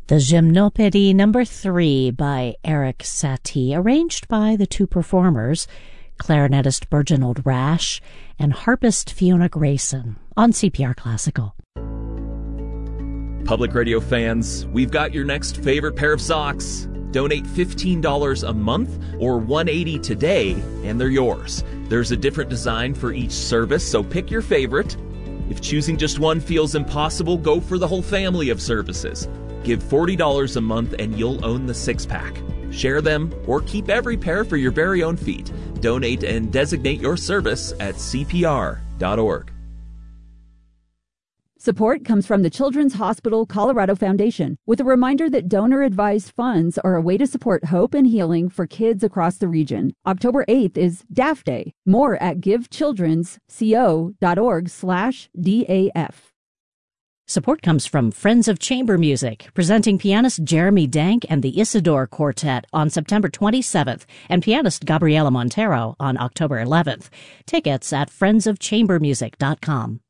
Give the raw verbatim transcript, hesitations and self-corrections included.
The Gymnopédie number three by Eric Satie, arranged by the two performers, clarinetist Bergenold Rasch and harpist Fiona Grayson, on C P R Classical. Public Radio fans, we've got your next favorite pair of socks. Donate fifteen dollars a month or one hundred eighty dollars today, and they're yours. There's a different design for each service, so pick your favorite. If choosing just one feels impossible, go for the whole family of services. Give forty dollars a month and you'll own the six-pack. Share them or keep every pair for your very own feet. Donate and designate your service at C P R dot org. Support comes from the Children's Hospital Colorado Foundation, with a reminder that donor-advised funds are a way to support hope and healing for kids across the region. October eighth is D A F Day. More at givechildrensco.org slash DAF. Support comes from Friends of Chamber Music, presenting pianist Jeremy Dank and the Isidore Quartet on September twenty-seventh and pianist Gabriela Montero on October eleventh. Tickets at friends of chamber music dot com.